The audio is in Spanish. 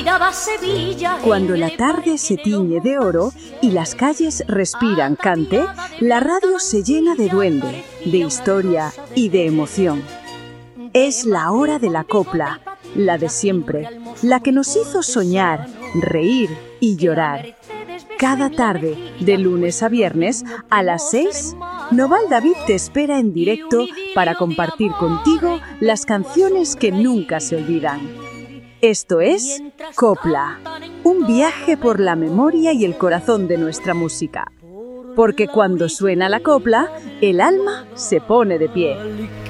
cuidaba Sevilla. Cuando la tarde se tiñe de oro y las calles respiran cante, la radio se llena de duende, de historia y de emoción. Es la hora de la copla, la de siempre, la que nos hizo soñar, reír y llorar. Cada tarde, de lunes a viernes, a las 6, Noval David te espera en directo para compartir contigo las canciones que nunca se olvidan. Esto es Copla, un viaje por la memoria y el corazón de nuestra música. Porque cuando suena la copla, el alma se pone de pie.